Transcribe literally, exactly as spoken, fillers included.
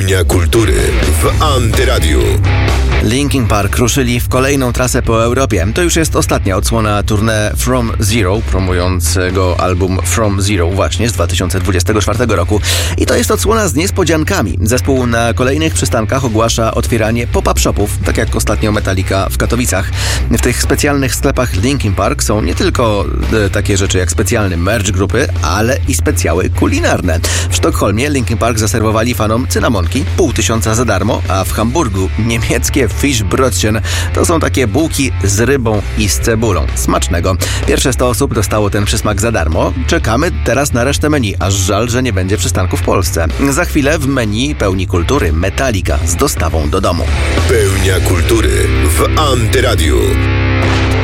Pełnia kultury w Antyradiu. Linkin Park ruszyli w kolejną trasę po Europie. To już jest ostatnia odsłona tournée From Zero, promującego album From Zero właśnie z dwa tysiące dwudziestego czwartego roku. I to jest odsłona z niespodziankami. Zespół na kolejnych przystankach ogłasza otwieranie pop-up shopów, tak jak ostatnio Metallica w Katowicach. W tych specjalnych sklepach Linkin Park są nie tylko e, takie rzeczy jak specjalny merch grupy, ale i specjały kulinarne. W Sztokholmie Linkin Park zaserwowali fanom cynamonki, pół tysiąca za darmo, a w Hamburgu niemieckie Fischbrötchen to są takie bułki z rybą i z cebulą. Smacznego. Pierwsze sto osób dostało ten przysmak za darmo. Czekamy teraz na resztę menu, aż żal, że nie będzie przystanku w Polsce. Za chwilę w menu pełni kultury Metallica z dostawą do domu. Pełnia kultury w Antyradiu.